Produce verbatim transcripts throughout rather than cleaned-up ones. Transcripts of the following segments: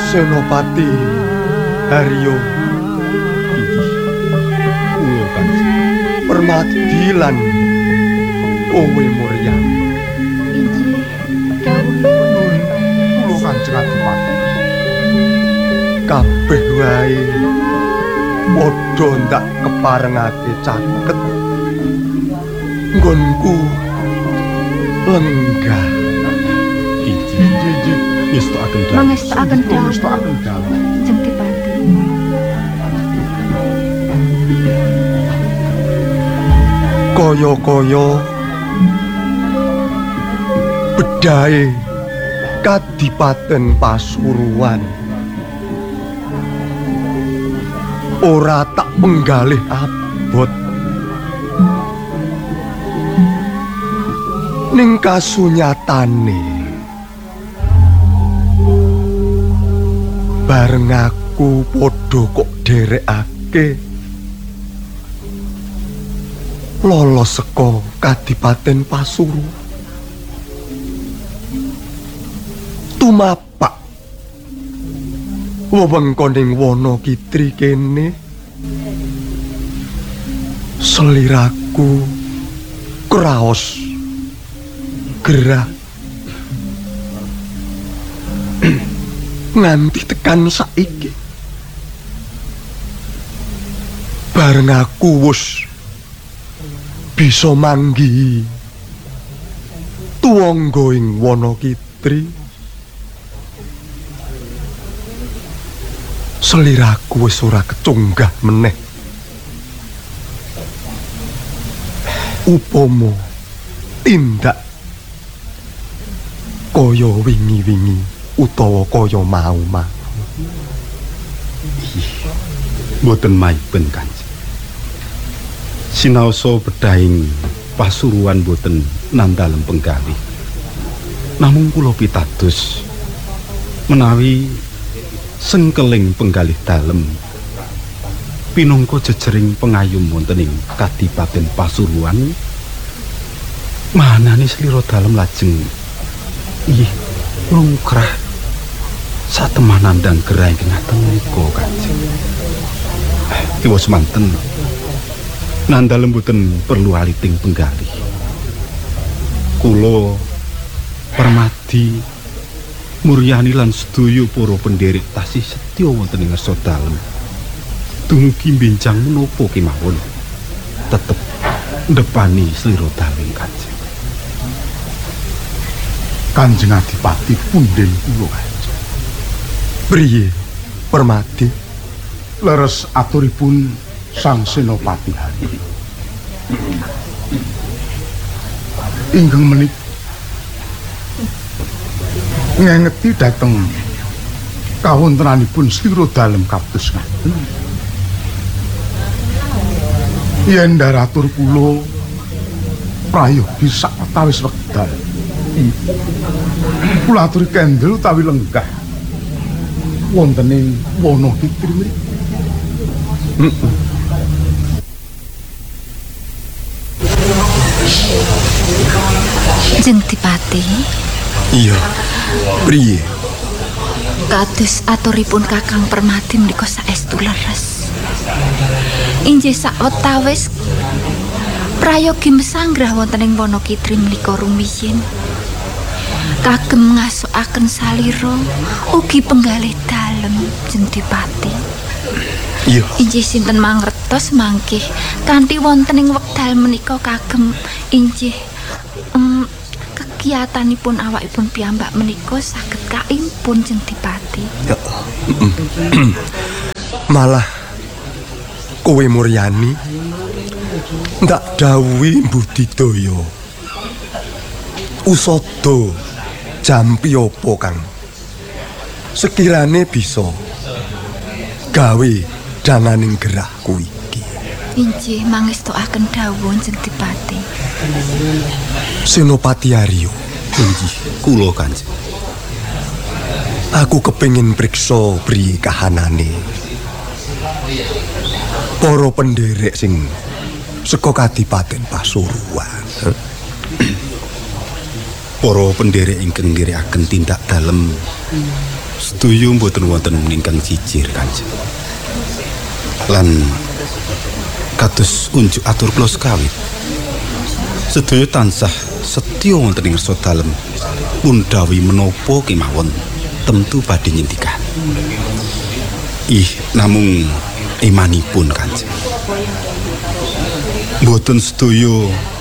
Senopati Haryo inggih kula Kanjeng Permadi lan Kowe Muryani Inggih dawuhipun Kula Kanjeng Adipati kabeh wae padha ndak keparengake caket nggonku lenggah inggih inggih ngestakaken dalem mangestakaken dawuh ngestakaken dalem Jeng Dipati. kaya-kaya bedhae Kadipaten Pasuruan ora tak penggalih abot ning kasunyatane bareng aku padha kok dherekake lolos saka Kadipaten Pasuruan tumapak wewengkoning Wonokitri kene seliraku kraos gerah nganti tekan saiki bareng aku wis bisa manggihi tuwangga ing Wonokitri seliraku wis ora kecunggah meneh upama tindak kaya wingi-wingi utawa kaya mau-mau mboten maipun Kanjeng sinaosa bedhahing Pasuruan boten nandhalem penggalih namung kula pitados menawi sengkeling penggalih dalem pinangka jejering pengayum wonten ing Kadipaten Pasuruan manane slira dalem lajeng inggih lungkrah satemanan dan gerah ingkang ngaten menika Kanjeng kiwa semanten nandhalem boten perlu aliting penggalih kula Permadi Muryani lan sedaya para pendherek tasih setya wonten ing ngarsa dalem dumugi benjang menapa kemawon tetep ndepani slira dalem Kanjeng Kanjeng Adipati punden kula Kanjeng priye Permadi leres aturipun Sang Senopati Hari ingkang menika ngengeti dhateng kawontenanipun slira dalem kados ngaten yen daratur kula prayogi sawetawis wekdal kula aturi kendel utawi lenggah wonten ing Wonokitri mriku Jeng Dipati. iya priye Kados aturipun Kakang Permadi menika saestu leres. Inggih sawetawis prayogi mesanggrah wonten ing Wonokitri menika rumiyin. Kagem ngasukaken salira ugi penggalih dalem Jeng Dipati. iya Inggih sinten mangertos mangkih kanthi wonten ing wekdal menika kagem inggih um, kegiatanipun awakipun piyambak menika saged kaimpun Jeng Dipati. ya. Malah kowe Muryani ndak dawuhi Budidaya usada jampi apa Kang sekirane bisa gawe danganing gerahku iki Inggih mangestukaken dawuh Jeng Dipati. Senopati Aryo inggih kula Kanjeng aku kepengin priksa priye kahanane para penderek sing saka Kadipaten Pasuruan. para penderek ingkang nirikaken tindak dalem Setuju mboten wonten ingkang jijir Kanjeng. Lan kados unjuk atur kula sekawit. Sedaya tansah setya wonten ing ngarsa dalem pundawi menapa kemawon tentu badhe nyintikan. Ih namung imanipun Kanjeng. Mboten sedaya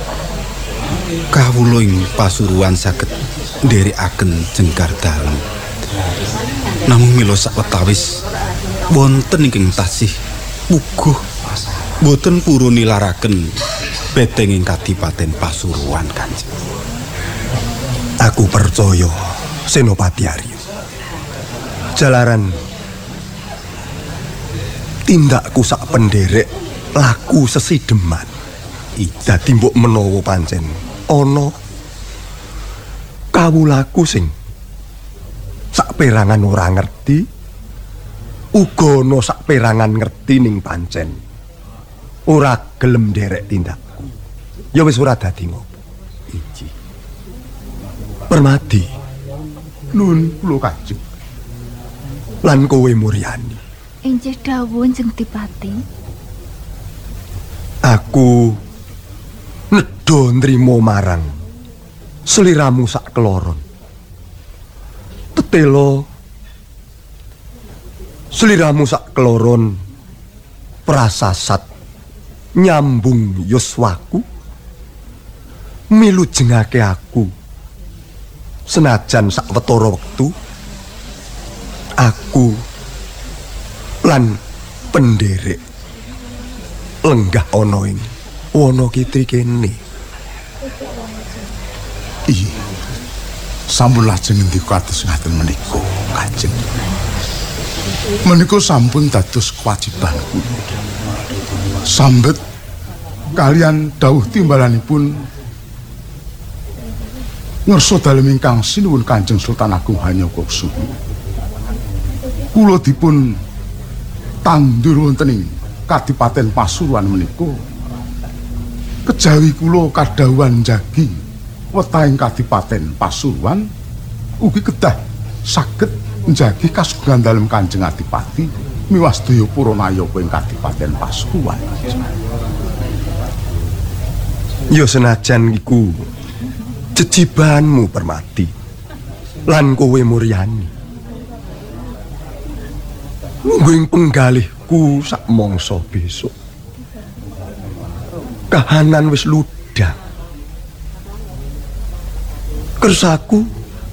kawula ing Pasuruan saged nderekaken jengkar dalem. Namung mila sawetawis wonten ingkang tasih puguh boten purun nilaraken beteng ing Kadipaten Pasuruan Kanjeng. Aku percaya Senopati Arya. Jalaran tindakku sak penderek laku sesideman. Dadi mbok menawa pancen ana kawulaku sing sak perangan ora ngerti, uga ana sak perangan ngerti ning pancen ora gelem nderek tindakku. Ya wis ora dadi ngopo. Inji. Permadi, Nun kula Kanjeng. lan kowe Muryani. Injih dawuh Jeng Dipati. Aku nedha nrimo marang sliramu sak keloron. Tetelo sliramu sak keloron prasasat nyambung yuswaku milujengake aku senajan sawetara wektu aku lan penderek lenggah ana ing Wonokitri kene. Iya, sampun lajeng ngendika kados ngaten menika, Kanjeng. Menika sampun dados kewajibanku. Sambet kalian dawuh timbalanipun ngersa dalem ingkang sinuwun Kanjeng Sultan Agung Hanyakaksuhu. Kula dipun tandur wonten ing Kadipaten Pasuruan menika. Kejawi kula kadhawuhan njagi wetahing Kadipaten Pasuruan ugi kedah saged njagi kasugengan dalem Kanjeng Adipati miwah sedaya para nayaka ing Kadipaten Pasuruan. Ya senajan iku jejibanmu Permati lan kowe Muryani. Mungguing penggalihku sak mangsa besok. Kahanan wis ludah. Kersaku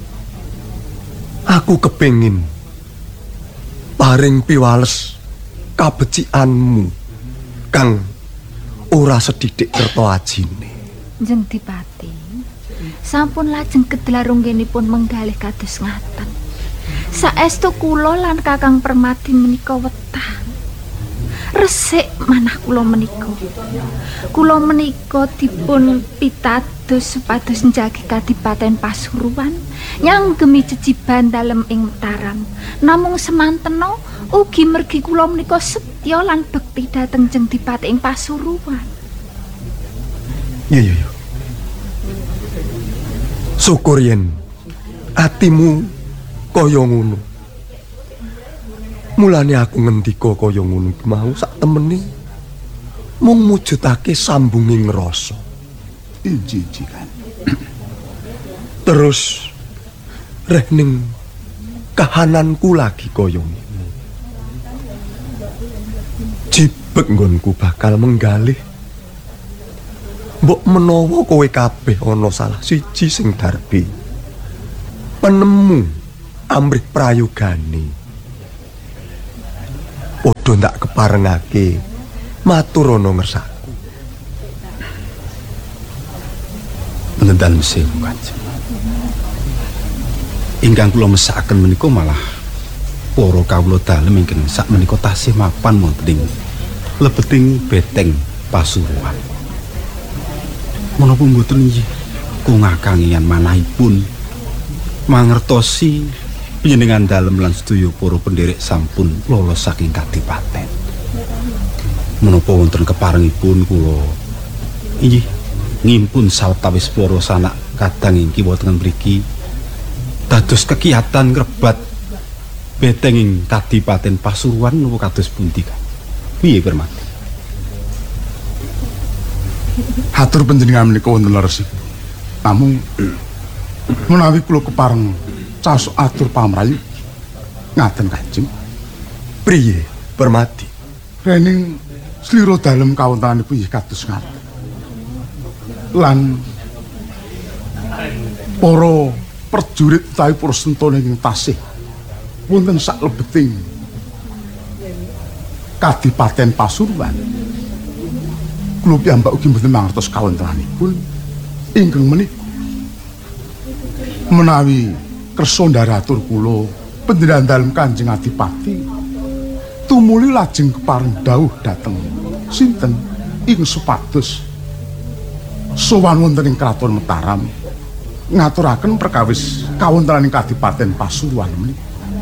aku kepengin paring piwales kabecikanmu kang ora sedidik kerta ajine. Jeng Dipati, sampun lajeng kedlarunggenipun menggalih kados ngaten. Saestu kula lan Kakang Permadi menika wetah. Resik manah kula menika. Kula menika dipun pitados supados njagi Kadipaten Pasuruan nyanggemi jejiban dalem ing Mataram. Namung semantena ugi mergi kula menika setya lan bekti dhateng Jeng Dipati ing Pasuruan. Ya ya ya. Syukur yen atimu kaya ngono. Mulane aku ngendika kaya ngono mau sak temene mung mujudake sambunging rasa. Inji kan. Terus reh ning kahananku lagi kaya ngene. Jibeg nggonku bakal menggalih. Mbok menawa kowe kabeh ana salah siji sing darbe. Penemu amrih prayogane. Padha ndak keparengake matur ana ngersaku. Penendan sewu Kanjeng. Ingkang kula mesakaken menika malah para kawula dalem ingkang sak menika tasih mapan wonten ing lebeting beteng Pasuruan. Menapa mboten inggih kungakangian manahipun mangertosi panjenengan dalem lan sedaya para penderek sampun lolos saking kadipaten. Menapa wonten keparengipun kula inggih ngimpun sawetawis para sanak kadang ing kiwa teng mriki dados kegiatan ngrebat betenging Kadipaten Pasuruan napa kados pundi Kang? Piye Permati? Hatur panjenengan menika wonten leres. Namung menawi kula kepareng caos atur pamrayu ngaten Kanjeng. Priye Permati? Rening slira dalem kawontenanipun inggih kados ngaten. Lan para prajurit utawi para sentana ing tasih wonten saklebeting Kadipaten Pasuruan. Kula piyambak ugi mboten mangertos kawontenanipun ingkang menika. Menawi kersa ndaratur kula panjenengan dalem Kanjeng Adipati tumuli lajeng kepareng dawuh dhateng sinten ing supados sowan wonten ing Kraton Mataram ngaturaken perkawis kawontenaning Kadipaten Pasuruan menika.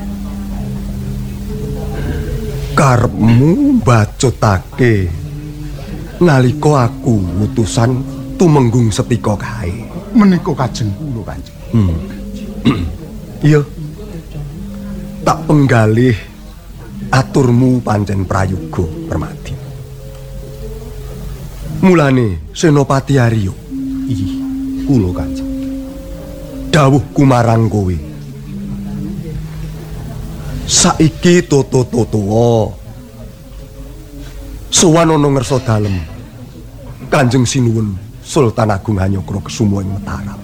Karepmu mbacutake nalika aku utusan tumenggung setika kae. Menika kajeng kula Kanjeng. Hmm. Iya. Tak penggalih aturmu pancen prayoga Permati. Mulane Senopati Arya, Ih, kula Kanjeng. dawuhku marang kowe. Saiki toto-totoa sowan ana ngersa dalem Kanjeng Sinuwun Sultan Agung Hanyakra Kesuma ing Mataram.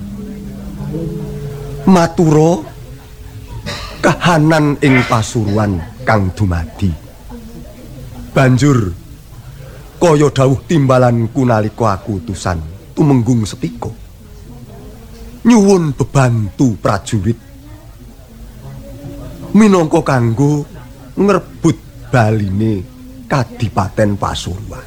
Matura kahanan ing Pasuruan kang dumadi. Banjur kaya dawuh timbalanku nalika aku utusan tumenggung setika. Nyuwun bebantu prajurit minangka kanggo ngrebut baline Kadipaten Pasuruan.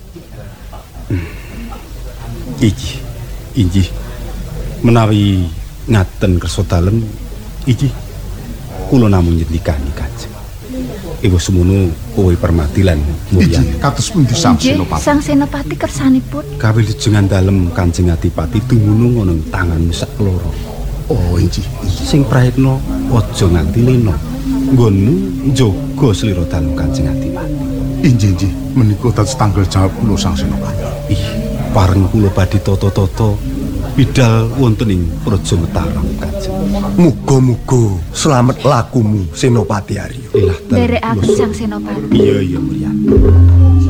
Iki, injih. Menawi ngaten kersa dalem, iki kula namung nyendikani Kanjeng. Ibu semono kowe Permati lan Mulyani. Iji kados pundi Sang Nggih, Senopati? Sang Senopati kersanipun. Kawilujengan dalem Kanjeng Adipati dumunung ana ing tanganmu sak loro. Oh, inji. Sing praetna aja nganti lena. Nggonmu njaga slira dalem Kanjeng Adipati. Inji inji menika dados tanggal jawab kula Sang Senopati. Ih, pareng kula badhe tata-tata bidal wonten ing Praja Mataram Kanjeng. Muga-muga slamet lakumu Senopati Arya. Ilah Nderekaken Sang Senopati. Iya iya Mulyani.